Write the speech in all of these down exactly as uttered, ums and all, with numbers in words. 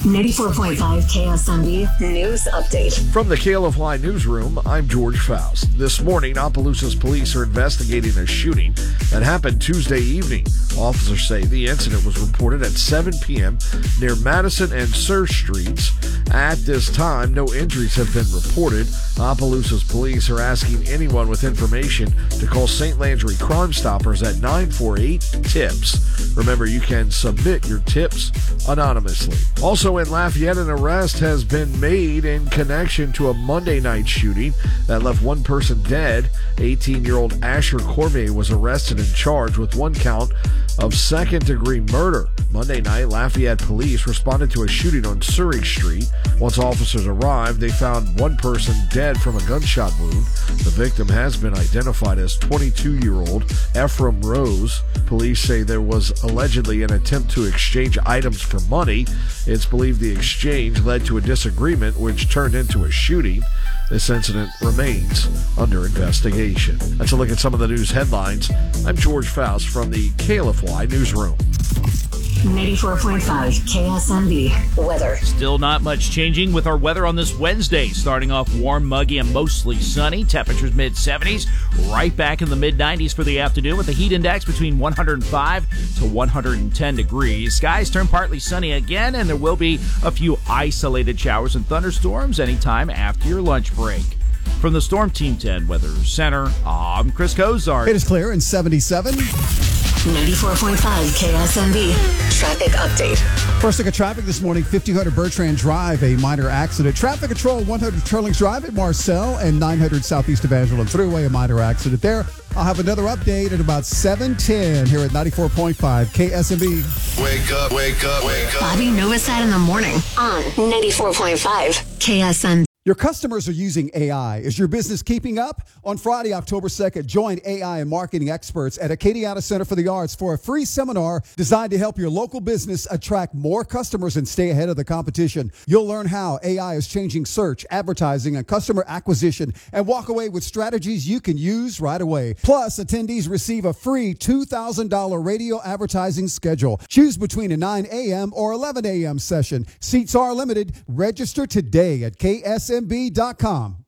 ninety-four point five K S M B News Update. From the K L F Y Newsroom, I'm George Faust. This morning, Opelousas police are investigating a shooting that happened Tuesday evening. Officers say the incident was reported at seven p.m. near Madison and Sur Streets. At this time, no injuries have been reported. Opelousas police are asking anyone with information to call Saint Landry Crime Stoppers at nine four eight TIPS. Remember, you can submit your tips anonymously. Also in Lafayette, an arrest has been made in connection to a Monday night shooting that left one person dead. eighteen-year-old Asher Cormier was arrested and charged with one count of second-degree murder. Monday night, Lafayette police responded to a shooting on Surrey Street. Once officers arrived, they found one person dead from a gunshot wound. The victim has been identified as twenty-two-year-old Ephraim Rose. Police say there was allegedly an attempt to exchange items for money. It's believed the exchange led to a disagreement, which turned into a shooting. This incident remains under investigation. That's a look at some of the news headlines. I'm George Faust from the K L F Y Newsroom. ninety-four point five K S M B weather. Still not much changing with our weather on this Wednesday. Starting off warm, muggy, and mostly sunny. Temperatures mid seventies, right back in the mid nineties for the afternoon with a heat index between one hundred five to one hundred ten degrees. Skies turn partly sunny again, and there will be a few isolated showers and thunderstorms anytime after your lunch break. From the Storm Team ten Weather Center, I'm Chris Cozart. It is clear in seventy-seven. ninety-four point five K S M B traffic update. First look at traffic this morning, fifty hundred Bertrand Drive, a minor accident. Traffic control one hundred Turlings Drive at Marcel and nine hundred Southeast Evangeline Thruway, a minor accident there. I'll have another update at about seven ten here at ninety-four point five K S M B. Wake up, wake up, wake up. Bobby Novosad in the morning on ninety-four point five K S M B. Your customers are using A I. Is your business keeping up? On Friday, October second, join A I and marketing experts at Acadiana Center for the Arts for a free seminar designed to help your local business attract more customers and stay ahead of the competition. You'll learn how A I is changing search, advertising, and customer acquisition, and walk away with strategies you can use right away. Plus, attendees receive a free two thousand dollars radio advertising schedule. Choose between a nine a.m. or eleven a.m. session. Seats are limited. Register today at K S M B dot com.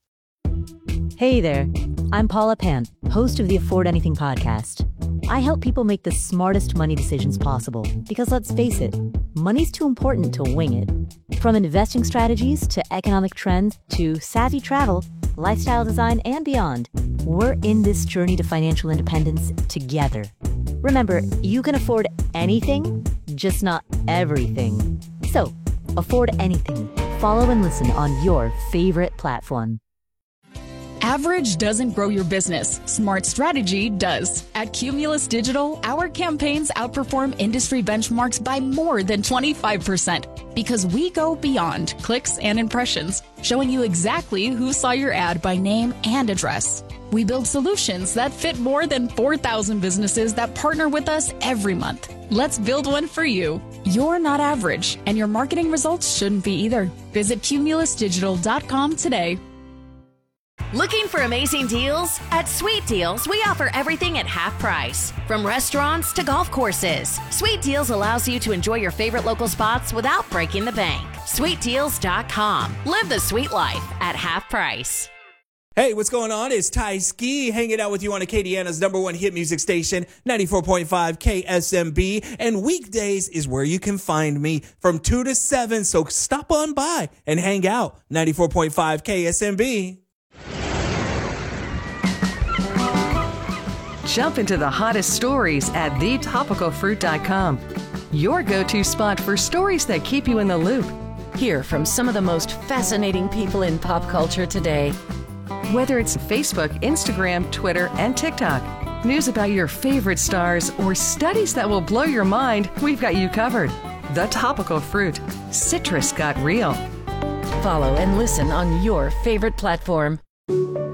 Hey there, I'm Paula Pant, host of the Afford Anything podcast. I help people make the smartest money decisions possible because, let's face it, money's too important to wing it. From investing strategies to economic trends to savvy travel, lifestyle design, and beyond, we're in this journey to financial independence together. Remember, you can afford anything, just not everything. So, afford anything. Follow and listen on your favorite platform. Average doesn't grow your business. Smart strategy does. At Cumulus Digital, our campaigns outperform industry benchmarks by more than twenty-five percent because we go beyond clicks and impressions, showing you exactly who saw your ad by name and address. We build solutions that fit more than four thousand businesses that partner with us every month. Let's build one for you. You're not average, and your marketing results shouldn't be either. Visit cumulus digital dot com today. Looking for amazing deals? At Sweet Deals, we offer everything at half price. From restaurants to golf courses, Sweet Deals allows you to enjoy your favorite local spots without breaking the bank. sweet deals dot com. Live the sweet life at half price. Hey, what's going on? It's Ty Ski hanging out with you on Acadiana's number one hit music station, ninety-four point five K S M B. And weekdays is where you can find me from two to seven. So stop on by and hang out. ninety-four point five K S M B. Jump into the hottest stories at the topical fruit dot com. Your go-to spot for stories that keep you in the loop. Hear from some of the most fascinating people in pop culture today. Whether it's Facebook, Instagram, Twitter, and TikTok, news about your favorite stars, or studies that will blow your mind, we've got you covered. The Topical Fruit. Citrus got real. Follow and listen on your favorite platform.